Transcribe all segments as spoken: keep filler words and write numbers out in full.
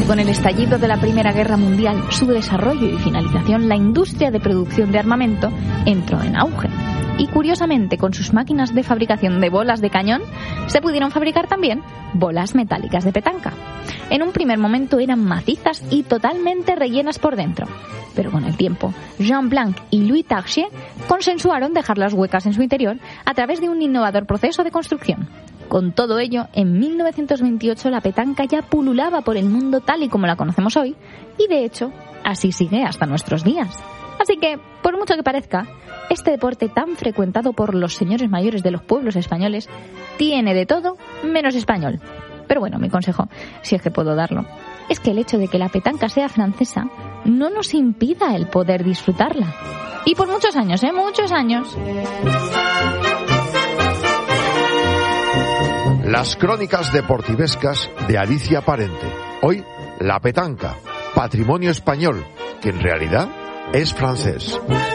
con el estallido de la Primera Guerra Mundial, su desarrollo y finalización, la industria de producción de armamento entró en auge. Y curiosamente, con sus máquinas de fabricación de bolas de cañón, se pudieron fabricar también bolas metálicas de petanca. En un primer momento eran macizas y totalmente rellenas por dentro. Pero con el tiempo, Jean Blanc y Louis Tarchier consensuaron dejarlas huecas en su interior a través de un innovador proceso de construcción. Con todo ello, en mil novecientos veintiocho la petanca ya pululaba por el mundo tal y como la conocemos hoy, y de hecho, así sigue hasta nuestros días. Así que, por mucho que parezca, este deporte tan frecuentado por los señores mayores de los pueblos españoles tiene de todo menos español. Pero bueno, mi consejo, si es que puedo darlo, es que el hecho de que la petanca sea francesa no nos impida el poder disfrutarla. Y por muchos años, ¿eh? Muchos años. Las crónicas deportivescas de Alicia Parente. Hoy, la petanca, patrimonio español, que en realidad es francés.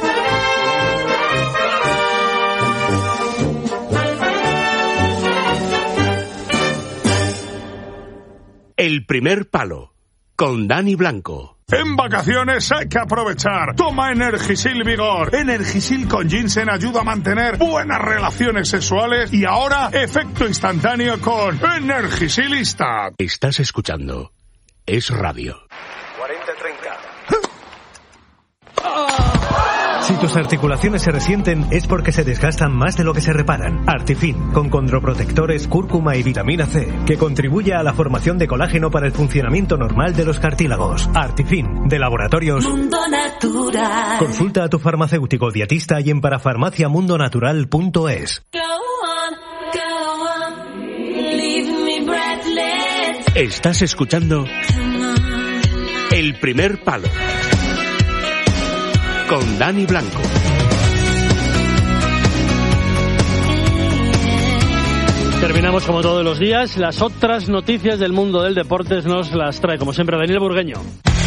El primer palo, con Dani Blanco. En vacaciones hay que aprovechar. Toma Energisil Vigor. Energisil con ginseng ayuda a mantener buenas relaciones sexuales y ahora efecto instantáneo con Energisilista. Estás escuchando Es Radio. cuarenta treinta. Si tus articulaciones se resienten es porque se desgastan más de lo que se reparan. Artifin, con condroprotectores, cúrcuma y vitamina C, que contribuye a la formación de colágeno para el funcionamiento normal de los cartílagos. Artifin, de Laboratorios Mundo Natural. Consulta a tu farmacéutico dietista y en parafarmacia mundo natural punto es. Estás escuchando El primer palo, con Dani Blanco. Terminamos como todos los días. Las otras noticias del mundo del deporte nos las trae, como siempre, Daniel Burgueño.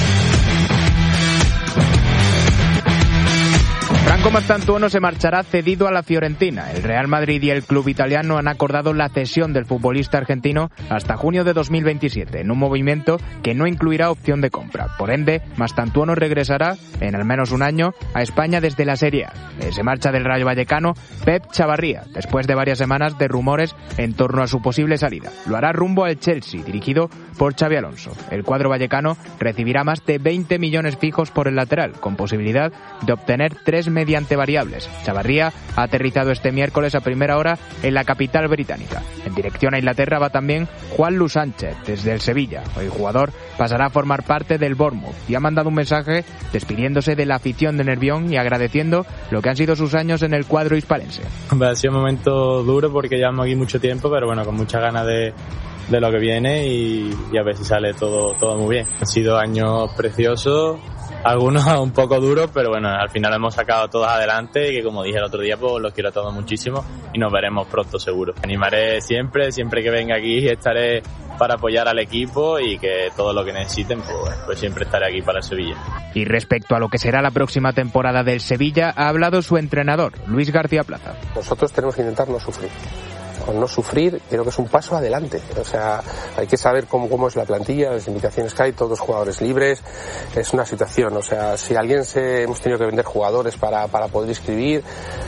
Franco Mastantuono se marchará cedido a la Fiorentina. El Real Madrid y el club italiano han acordado la cesión del futbolista argentino hasta junio de dos mil veintisiete, en un movimiento que no incluirá opción de compra. Por ende, Mastantuono regresará, en al menos un año, a España desde la Serie A. Se marcha del Rayo Vallecano Pep Chavarría, después de varias semanas de rumores en torno a su posible salida. Lo hará rumbo al Chelsea, dirigido por Xabi Alonso. El cuadro vallecano recibirá más de veinte millones fijos por el lateral, con posibilidad de obtener tres mediante variables. Chavarría ha aterrizado este miércoles a primera hora en la capital británica. En dirección a Inglaterra va también Juan Luis Sánchez, desde el Sevilla. El jugador pasará a formar parte del Bournemouth y ha mandado un mensaje despidiéndose de la afición de Nervión y agradeciendo lo que han sido sus años en el cuadro hispalense. Ha sido un momento duro porque llevamos aquí mucho tiempo, pero bueno, con muchas ganas de, de lo que viene y, y a ver si sale todo, todo muy bien. Han sido años preciosos, algunos un poco duros, pero bueno, al final hemos sacado todos adelante y que, como dije el otro día, pues los quiero a todos muchísimo y nos veremos pronto seguro. Me animaré siempre, siempre que venga aquí estaré para apoyar al equipo y que todo lo que necesiten, pues, pues siempre estaré aquí para el Sevilla. Y respecto a lo que será la próxima temporada del Sevilla, ha hablado su entrenador, Luis García Plaza. Nosotros tenemos que intentar no sufrir. Con no sufrir, creo que es un paso adelante. O sea, hay que saber cómo, cómo es la plantilla, las limitaciones que hay, todos jugadores libres. Es una situación, o sea, si alguien se hemos tenido que vender jugadores para, para poder inscribir,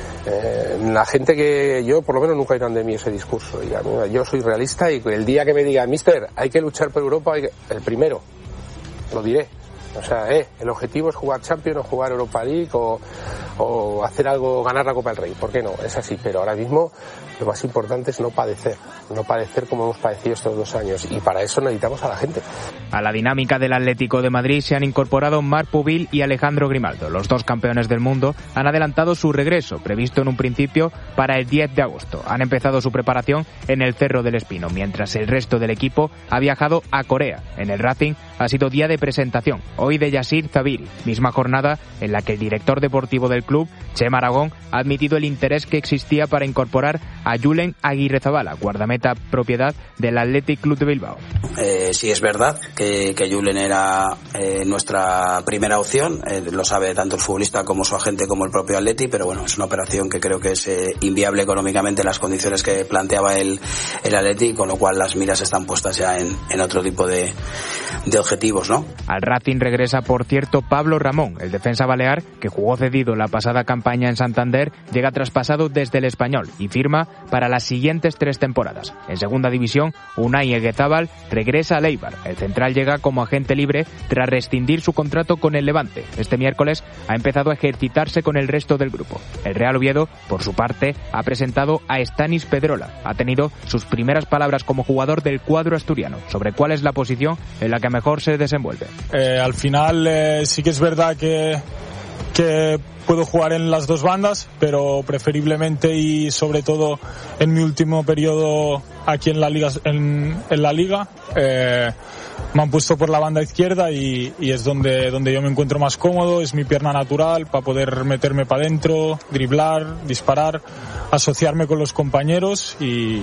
eh, la gente que yo, por lo menos, nunca irán de mí ese discurso. Y a mí, yo soy realista y el día que me digan, mister, hay que luchar por Europa, hay que... el primero, lo diré. O sea, eh, el objetivo es jugar Champions o jugar Europa League o, o hacer algo, ganar la Copa del Rey. ¿Por qué no? Es así, pero ahora mismo lo más importante es no padecer, no padecer como hemos padecido estos dos años y para eso necesitamos a la gente. A la dinámica del Atlético de Madrid se han incorporado Marc Pubil y Alejandro Grimaldo. Los dos campeones del mundo han adelantado su regreso, previsto en un principio para el diez de agosto. Han empezado su preparación en el Cerro del Espino, mientras el resto del equipo ha viajado a Corea. En el Racing ha sido día de presentación, hoy de Yasir Zabiri, misma jornada en la que el director deportivo del club, Chema Aragón, ha admitido el interés que existía para incorporar a Julen Aguirrezabala, guardameta propiedad del Athletic Club de Bilbao. Eh, sí es verdad que, que Julen era eh, nuestra primera opción, eh, lo sabe tanto el futbolista como su agente como el propio Atleti, pero bueno, es una operación que creo que es eh, inviable económicamente en las condiciones que planteaba el, el Atleti, con lo cual las miras están puestas ya en, en otro tipo de, de objetivos, ¿no? Al Racing regresa, por cierto, Pablo Ramón, el defensa balear, que jugó cedido la pasada campaña en Santander, llega traspasado desde el Español y firma para las siguientes tres temporadas. En segunda división, Unai Eguezábal regresa al Eibar. El central llega como agente libre tras rescindir su contrato con el Levante. Este miércoles ha empezado a ejercitarse con el resto del grupo. El Real Oviedo, por su parte, ha presentado a Stanis Pedrola. Ha tenido sus primeras palabras como jugador del cuadro asturiano sobre cuál es la posición en la que mejor se desenvuelve. Eh, al final eh, sí que es verdad que, que puedo jugar en las dos bandas, pero preferiblemente y sobre todo en mi último periodo aquí en la liga, en, en la liga eh, me han puesto por la banda izquierda y, y es donde, donde yo me encuentro más cómodo, es mi pierna natural para poder meterme para adentro, driblar, disparar, asociarme con los compañeros y,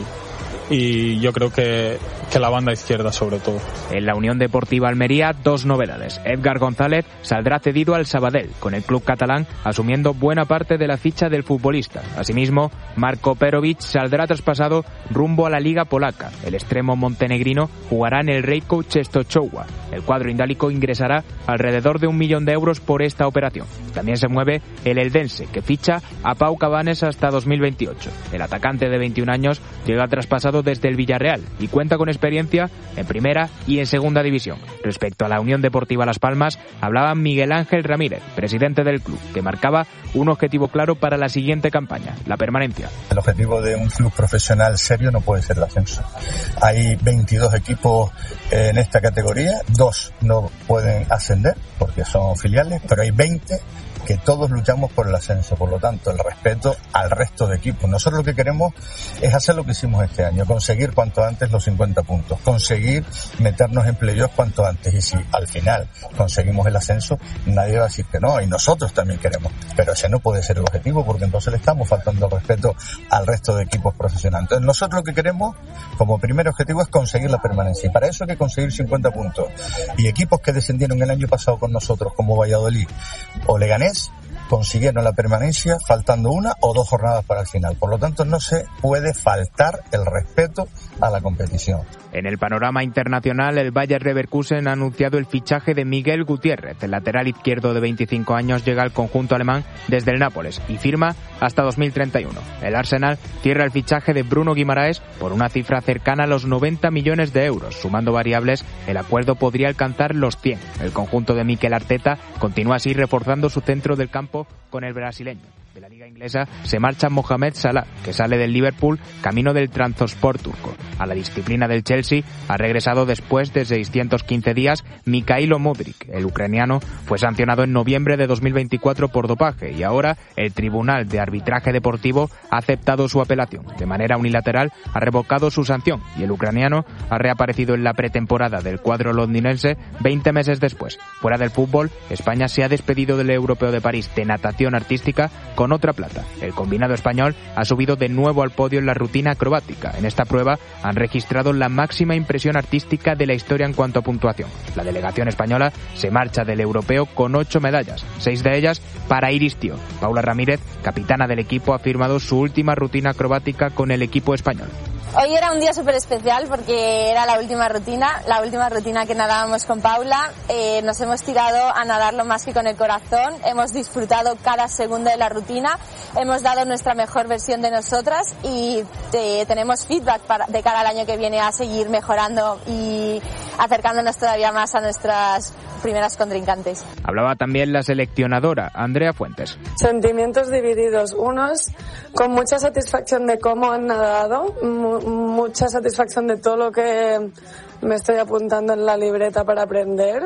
y yo creo que, que la banda izquierda sobre todo. En la Unión Deportiva Almería, dos novedades. Edgar González saldrá cedido al Sabadell, con el club catalán asumiendo buena parte de la ficha del futbolista. Asimismo, Marko Perovic saldrá traspasado rumbo a la Liga Polaca. El extremo montenegrino jugará en el Rejko Częstochowa. El cuadro indálico ingresará alrededor de un millón de euros por esta operación. También se mueve el Eldense, que ficha a Pau Cabanes hasta dos mil veintiocho. El atacante de veintiún años llega traspasado desde el Villarreal y cuenta con experiencia en primera y en segunda división. Respecto a la Unión Deportiva Las Palmas, hablaba Miguel Ángel Ramírez, presidente del club, que marcaba un objetivo claro para la siguiente campaña, la permanencia. El objetivo de un club profesional serio no puede ser el ascenso. Hay veintidós equipos en esta categoría, dos no pueden ascender porque son filiales, pero hay veinte que todos luchamos por el ascenso, por lo tanto el respeto al resto de equipos. Nosotros lo que queremos es hacer lo que hicimos este año, conseguir cuanto antes los cincuenta puntos, conseguir meternos en playoffs cuanto antes, y si al final conseguimos el ascenso, nadie va a decir que no, y nosotros también queremos, pero ese no puede ser el objetivo porque entonces le estamos faltando el respeto al resto de equipos profesionales. Entonces nosotros lo que queremos como primer objetivo es conseguir la permanencia, y para eso hay que conseguir cincuenta puntos, y equipos que descendieron el año pasado con nosotros como Valladolid o Leganés consiguieron la permanencia faltando una o dos jornadas para el final. Por lo tanto, no se puede faltar el respeto a la competición. En el panorama internacional, el Bayer Leverkusen ha anunciado el fichaje de Miguel Gutiérrez. El lateral izquierdo de veinticinco años llega al conjunto alemán desde el Nápoles y firma hasta dos mil treinta y uno. El Arsenal cierra el fichaje de Bruno Guimaraes por una cifra cercana a los noventa millones de euros. Sumando variables, el acuerdo podría alcanzar los cien. El conjunto de Mikel Arteta continúa así reforzando su centro del campo con el brasileño. De la liga inglesa se marcha Mohamed Salah, que sale del Liverpool camino del Trabzonspor turco. A la disciplina del Chelsea ha regresado después de seiscientos quince días Mikhailo Mudryk. El ucraniano fue sancionado en noviembre de dos mil veinticuatro por dopaje y ahora el Tribunal de Arbitraje Deportivo ha aceptado su apelación. De manera unilateral ha revocado su sanción y el ucraniano ha reaparecido en la pretemporada del cuadro londinense veinte meses después. Fuera del fútbol, España se ha despedido del Europeo de París de natación artística con otra plata. El combinado español ha subido de nuevo al podio en la rutina acrobática. En esta prueba han registrado la máxima impresión artística de la historia en cuanto a puntuación. La delegación española se marcha del europeo con ocho medallas, seis de ellas para Iris Tío. Paula Ramírez, capitana del equipo, ha firmado su última rutina acrobática con el equipo español. Hoy era un día súper especial porque era la última rutina, la última rutina que nadábamos con Paula. Eh, nos hemos tirado a nadarlo más que con el corazón, hemos disfrutado cada segundo de la rutina, hemos dado nuestra mejor versión de nosotras y te, tenemos feedback para, de cara al año que viene a seguir mejorando y acercándonos todavía más a nuestras primeras contrincantes. Hablaba también la seleccionadora Andrea Fuentes. Sentimientos divididos, unos con mucha satisfacción de cómo han nadado, mucha satisfacción de todo lo que me estoy apuntando en la libreta para aprender.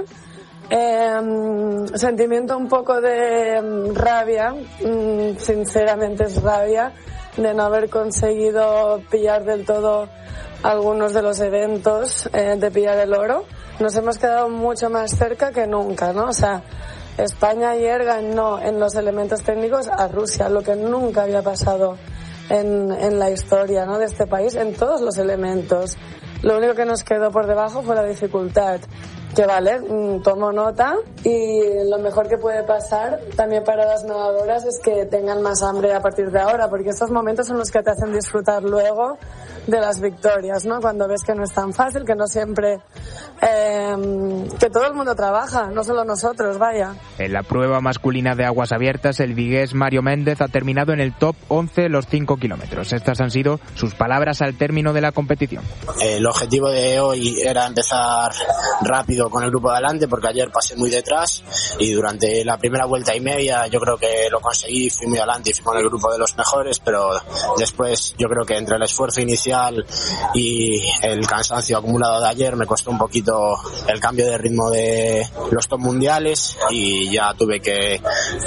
Eh, sentimiento un poco de rabia, sinceramente es rabia, de no haber conseguido pillar del todo algunos de los eventos, eh, de pillar el oro. Nos hemos quedado mucho más cerca que nunca, ¿no? O sea, España ayer ganó en los elementos técnicos a Rusia, lo que nunca había pasado en, en la historia, ¿no?, de este país, en todos los elementos. Lo único que nos quedó por debajo fue la dificultad. que vale, tomo nota, y lo mejor que puede pasar también para las nadadoras es que tengan más hambre a partir de ahora, porque estos momentos son los que te hacen disfrutar luego de las victorias, ¿no? Cuando ves que no es tan fácil, que no siempre, eh, que todo el mundo trabaja, no solo nosotros, vaya. En la prueba masculina de aguas abiertas, el vigués Mario Méndez ha terminado en el top once los cinco kilómetros. Estas han sido sus palabras al término de la competición. El objetivo de hoy era empezar rápido con el grupo de adelante, porque ayer pasé muy detrás y durante la primera vuelta y media yo creo que lo conseguí, fui muy adelante y fui con el grupo de los mejores, pero después yo creo que entre el esfuerzo inicial y el cansancio acumulado de ayer me costó un poquito el cambio de ritmo de los top mundiales y ya tuve que,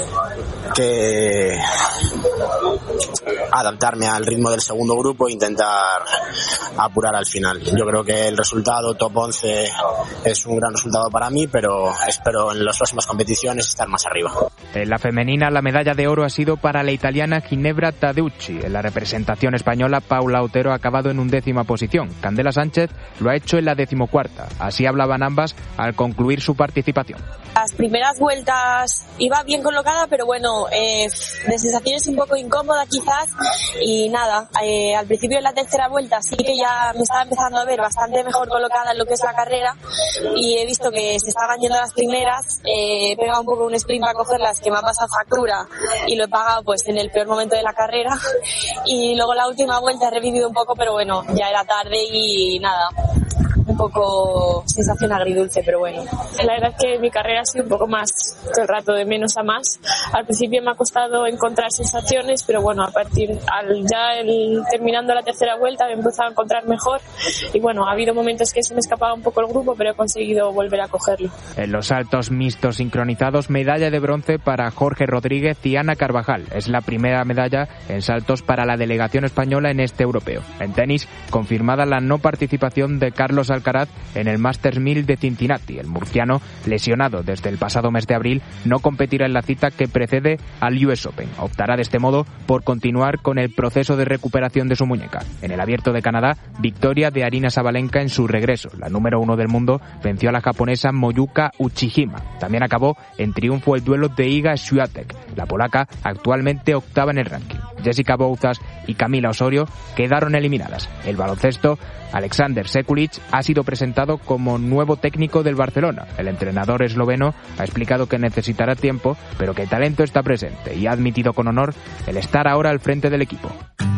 que adaptarme al ritmo del segundo grupo e intentar apurar al final. Yo creo que el resultado top once es un gran resultado para mí, pero espero en las próximas competiciones estar más arriba. En la femenina, la medalla de oro ha sido para la italiana Ginebra Taddeucci. En la representación española, Paula Otero ha acabado en undécima posición. Candela Sánchez lo ha hecho en la decimocuarta. Así hablaban ambas al concluir su participación. Las primeras vueltas iba bien colocada, pero bueno, eh, de sensaciones un poco incómoda quizás, y nada, eh, al principio de la tercera vuelta sí que ya me estaba empezando a ver bastante mejor colocada en lo que es la carrera, y he visto que se estaban yendo las primeras, eh, he pegado un poco un sprint para cogerlas que me ha pasado factura y lo he pagado pues en el peor momento de la carrera, y luego la última vuelta he revivido un poco, pero bueno, ya era tarde y nada, un poco sensación agridulce, pero bueno. La verdad es que mi carrera ha sido un poco más todo el rato de menos a más. Al principio me ha costado encontrar sensaciones, pero bueno, a partir al ya el, terminando la tercera vuelta me he empezado a encontrar mejor, y bueno, ha habido momentos que se me escapaba un poco el grupo, pero he conseguido volver a cogerlo. En los saltos mixtos sincronizados, medalla de bronce para Jorge Rodríguez y Ana Carvajal. Es la primera medalla en saltos para la delegación española en este europeo. En tenis, confirmada la no participación de Carlos Alcaraz en el Masters mil de Cincinnati. El murciano, lesionado desde el pasado mes de abril, no competirá en la cita que precede al U S Open. Optará de este modo por continuar con el proceso de recuperación de su muñeca. En el Abierto de Canadá, victoria de Aryna Sabalenka en su regreso. La número uno del mundo venció a la japonesa Moyuka Uchihima. También acabó en triunfo el duelo de Iga Swiatek. La polaca, actualmente octava en el ranking. Jessica Bouzas y Camila Osorio quedaron eliminadas. El baloncesto, Alexander Sekulic ha sido presentado como nuevo técnico del Barcelona. El entrenador esloveno ha explicado que necesitará tiempo, pero que el talento está presente, y ha admitido con honor el estar ahora al frente del equipo.